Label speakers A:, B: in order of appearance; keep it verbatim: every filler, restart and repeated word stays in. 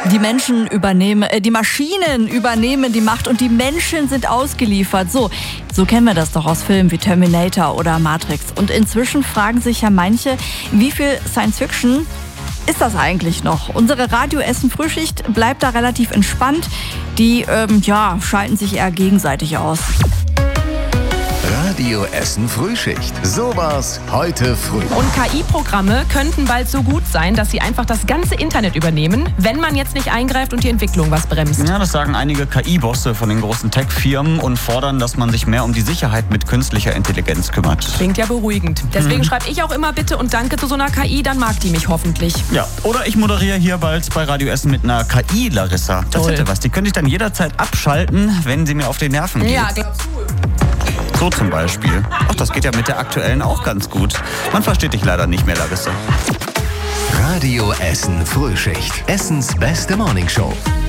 A: Die Menschen übernehmen, äh, die Maschinen übernehmen die Macht und die Menschen sind ausgeliefert. So, so kennen wir das doch aus Filmen wie Terminator oder Matrix. Und inzwischen fragen sich ja manche, wie viel Science Fiction ist das eigentlich noch? Unsere Radio-Essen-Frühschicht bleibt da relativ entspannt. Die, ähm, ja, schalten sich eher gegenseitig aus.
B: Radio Essen Frühschicht. So war's heute früh.
C: Und K I-Programme könnten bald so gut sein, dass sie einfach das ganze Internet übernehmen, wenn man jetzt nicht eingreift und die Entwicklung was bremst.
D: Ja, das sagen einige K I-Bosse von den großen Tech-Firmen und fordern, dass man sich mehr um die Sicherheit mit künstlicher Intelligenz kümmert.
C: Klingt ja beruhigend. Deswegen mhm. schreibe ich auch immer Bitte und Danke zu so einer K I, dann mag die mich hoffentlich.
D: Ja, oder ich moderiere hier bald bei Radio Essen mit einer K I-Larissa. Das
C: Toll.
D: hätte was. Die könnte ich dann jederzeit abschalten, wenn sie mir auf die Nerven geht.
C: Ja, glaubst du?
D: So zum Beispiel. Ach, das geht ja mit der aktuellen auch ganz gut. Man versteht dich leider nicht mehr, Larissa.
B: Radio Essen Frühschicht. Essens beste Morningshow.